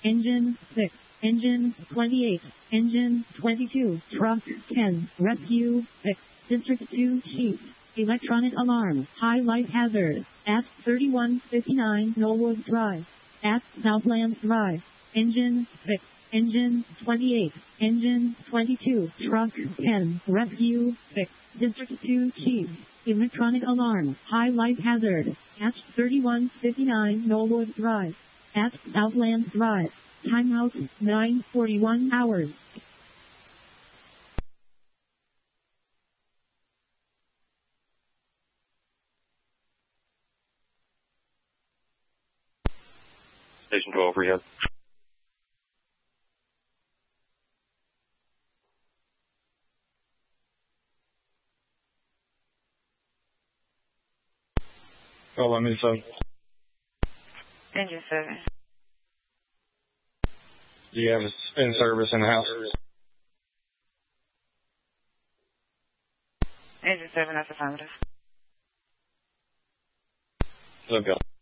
Engine 6. Engine 28. Engine 22. Truck 10. Rescue 6. District 2 Chief. Electronic alarm. High light hazard. At 3159 Knollwood Drive. At Southland Drive. Engine 6. Engine 28. Engine 22. Truck 10. Rescue 6. District 2 Chief. Electronic alarm. High light hazard. At 3159 Knollwood Drive. At Southland Drive. Timeout 9:41 hours. Station 12 rehab. Oh, let me say. Engine 7. Do you have in service in the house? Engine 7, that's affirmative. Okay.